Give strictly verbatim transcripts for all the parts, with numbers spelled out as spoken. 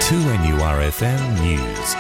two N U R F M News.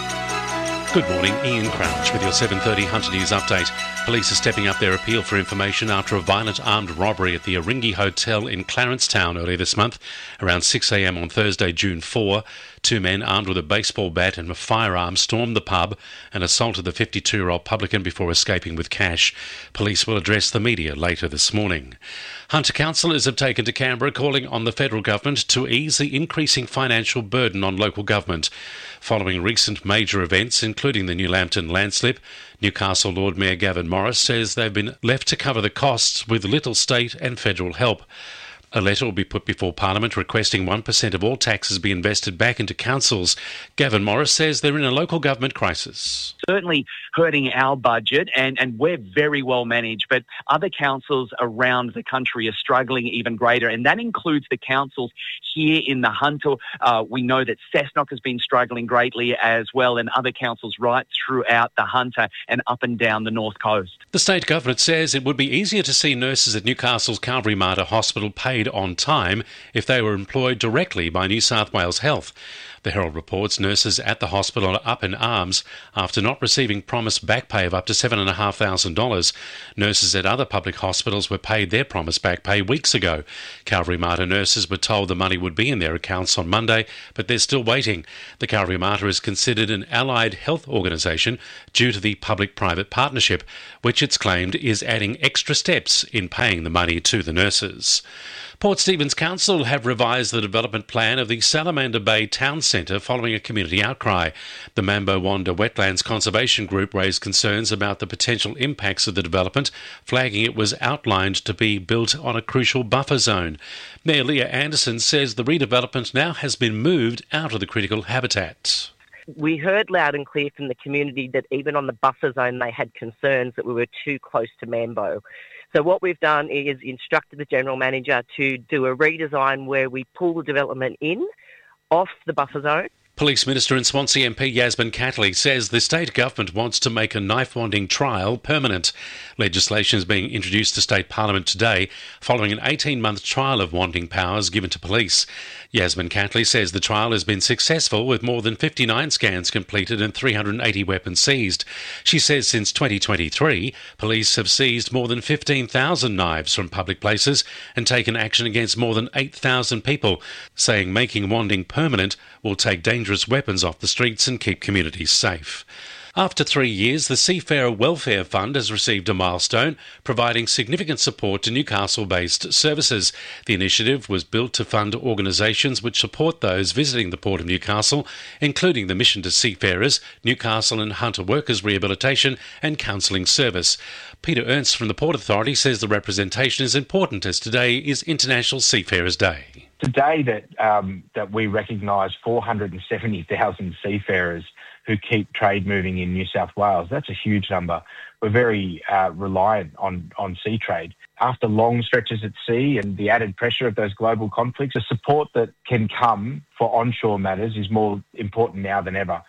Good morning, Ian Crouch with your seven thirty Hunter News update. Police are stepping up their appeal for information after a violent armed robbery at the Aringi Hotel in Clarence Town earlier this month. Around six a m on Thursday, June fourth, two men armed with a baseball bat and a firearm stormed the pub and assaulted the fifty-two-year-old publican before escaping with cash. Police will address the media later this morning. Hunter councillors have taken to Canberra calling on the federal government to ease the increasing financial burden on local government. Following recent major events, including the New Lambton landslip, Newcastle Lord Mayor Gavin Morris says they've been left to cover the costs with little state and federal help. A letter will be put before Parliament requesting one percent of all taxes be invested back into councils. Gavin Morris says they're in a local government crisis. Certainly hurting our budget, and, and we're very well managed, but other councils around the country are struggling even greater, and that includes the councils here in the Hunter. Uh, we know that Cessnock has been struggling greatly as well, and other councils right throughout the Hunter and up and down the North Coast. The state government says it would be easier to see nurses at Newcastle's Calvary Mater Hospital paid on time if they were employed directly by New South Wales Health. The Herald reports nurses at the hospital are up in arms after not receiving promised back pay of up to seven thousand five hundred dollars. Nurses at other public hospitals were paid their promised back pay weeks ago. Calvary Mater nurses were told the money would be in their accounts on Monday, but they're still waiting. The Calvary Mater is considered an allied health organisation due to the public-private partnership, which it's claimed is adding extra steps in paying the money to the nurses. Port Stephens Council have revised the development plan of the Salamander Bay Town Centre following a community outcry. The Mambo Wanda Wetlands Conservation Group raised concerns about the potential impacts of the development, flagging it was outlined to be built on a crucial buffer zone. Mayor Leah Anderson says the redevelopment now has been moved out of the critical habitat. We heard loud and clear from the community that even on the buffer zone they had concerns that we were too close to Mambo. So what we've done is instructed the General Manager to do a redesign where we pull the development in, off the buffer zone. Police Minister and Swansea M P Yasmin Catley says the state government wants to make a knife-wanding trial permanent. Legislation is being introduced to state parliament today following an eighteen-month trial of wanding powers given to police. Yasmin Catley says the trial has been successful with more than fifty-nine scans completed and three hundred eighty weapons seized. She says since twenty twenty-three, police have seized more than fifteen thousand knives from public places and taken action against more than eight thousand people, saying making wanding permanent will take dangerous weapons off the streets and keep communities safe. After three years, the Seafarer Welfare Fund has received a milestone, providing significant support to Newcastle-based services. The initiative was built to fund organisations which support those visiting the Port of Newcastle, including the Mission to Seafarers, Newcastle and Hunter Workers Rehabilitation and Counselling Service. Peter Ernst from the Port Authority says the representation is important as today is International Seafarers Day. Today that um, that we recognise four hundred seventy thousand seafarers who keep trade moving in New South Wales. That's a huge number. We're very uh, reliant on, on sea trade. After long stretches at sea and the added pressure of those global conflicts, the support that can come for onshore matters is more important now than ever.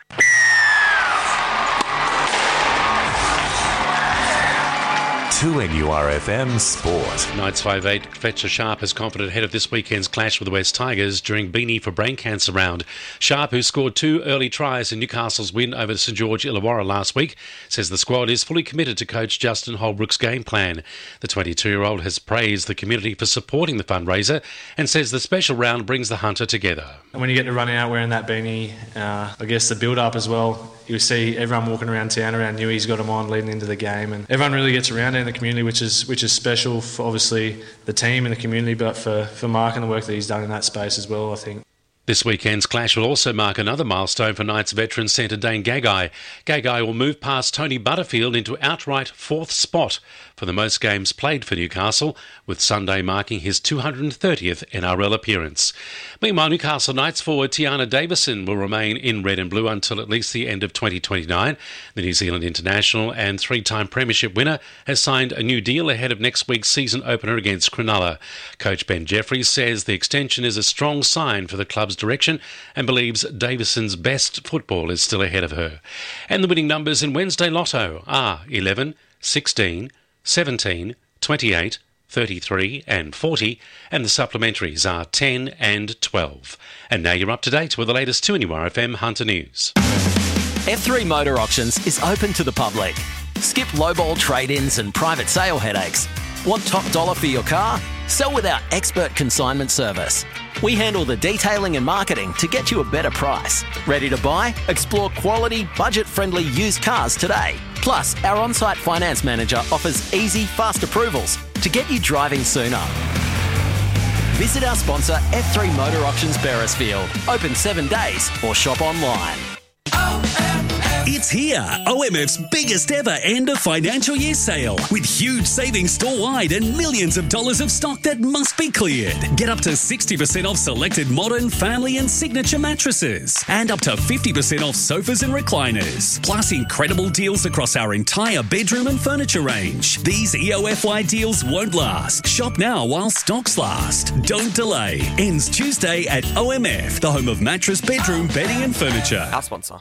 two N U R F M Sport. Knights five eight Fletcher Sharp is confident ahead of this weekend's clash with the West Tigers during Beanie for Brain Cancer round. Sharp, who scored two early tries in Newcastle's win over St George Illawarra last week, says the squad is fully committed to coach Justin Holbrook's game plan. The twenty-two-year-old has praised the community for supporting the fundraiser and says the special round brings the Hunter together. When you get to run out wearing that beanie, uh, I guess the build-up as well, you see everyone walking around town around Newey's got him on leading into the game, and everyone really gets around in the community, which is which is special for obviously the team and the community, but for, for Mark and the work that he's done in that space as well, I think. This weekend's clash will also mark another milestone for Knights veteran centre Dane Gagai. Gagai will move past Tony Butterfield into outright fourth spot for the most games played for Newcastle, with Sunday marking his two hundred thirtieth N R L appearance. Meanwhile, Newcastle Knights forward Tiana Davison will remain in red and blue until at least the end of twenty twenty-nine. The New Zealand international and three-time premiership winner has signed a new deal ahead of next week's season opener against Cronulla. Coach Ben Jeffries says the extension is a strong sign for the club's direction and believes Davison's best football is still ahead of her. And the winning numbers in Wednesday Lotto are eleven, sixteen, seventeen, twenty-eight, thirty-three and forty, and the supplementaries are ten and twelve. And now you're up to date with the latest two N U R F M Hunter News. F three Motor Auctions is open to the public. Skip lowball trade-ins and private sale headaches. Want top dollar for your car? Sell with our expert consignment service. We handle the detailing and marketing to get you a better price. Ready to buy? Explore quality, budget-friendly used cars today. Plus, our on-site finance manager offers easy, fast approvals to get you driving sooner. Visit our sponsor F three Motor Auctions Beresfield. Open seven days or shop online. It's here, O M F's biggest ever end of financial year sale with huge savings store-wide and millions of dollars of stock that must be cleared. Get up to sixty percent off selected modern, family and signature mattresses and up to fifty percent off sofas and recliners. Plus incredible deals across our entire bedroom and furniture range. These E O F Y deals won't last. Shop now while stocks last. Don't delay. Ends Tuesday at O M F, the home of mattress, bedroom, bedding and furniture. Our sponsor.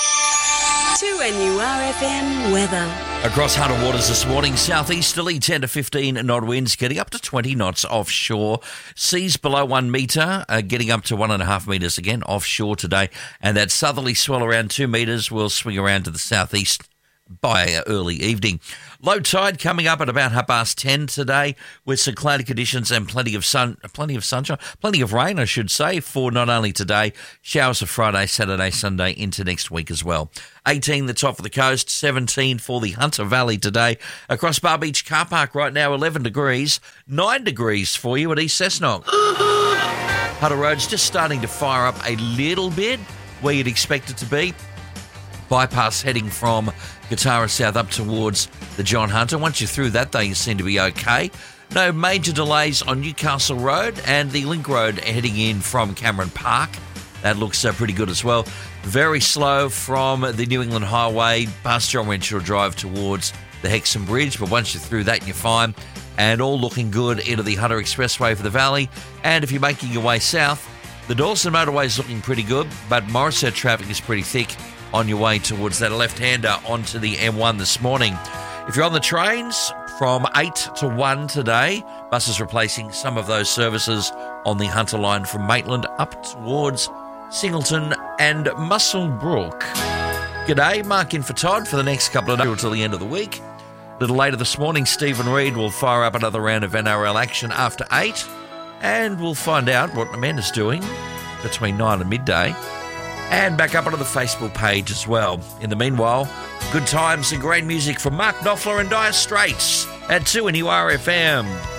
two N U R F M weather. Across Hunter Waters this morning, southeasterly ten to fifteen knot winds, getting up to twenty knots offshore. Seas below one metre, uh, getting up to one and a half metres again offshore today. And that southerly swell around two metres will swing around to the southeast by early evening. Low tide coming up at about half past ten today with some cloudy conditions and plenty of sun, plenty of sunshine, plenty of rain, I should say, for not only today, showers for Friday, Saturday, Sunday into next week as well. eighteen the top of the coast, seventeen for the Hunter Valley today. Across Bar Beach Car Park right now, eleven degrees, nine degrees for you at East Cessnock. Hunter Road's just starting to fire up a little bit where you'd expect it to be. Bypass heading from Guitarra South up towards the John Hunter. Once you're through that, though, you seem to be okay. No major delays on Newcastle Road and the Link Road heading in from Cameron Park. That looks uh, pretty good as well. Very slow from the New England Highway past John Renshaw Drive towards the Hexham Bridge, but once you're through that, you're fine. And all looking good into the Hunter Expressway for the Valley. And if you're making your way south, the Dawson Motorway is looking pretty good, but Morisset traffic is pretty thick on your way towards that left-hander onto the M one this morning. If you're on the trains, from eight to one today, buses replacing some of those services on the Hunter line from Maitland up towards Singleton and Muswellbrook. G'day, Mark in for Todd for the next couple of days until the end of the week. A little later this morning, Stephen Reid will fire up another round of N R L action after eight, and we'll find out what Amanda's doing between nine and midday. And back up onto the Facebook page as well. In the meanwhile, good times and great music from Mark Knopfler and Dire Straits at two N U R F M.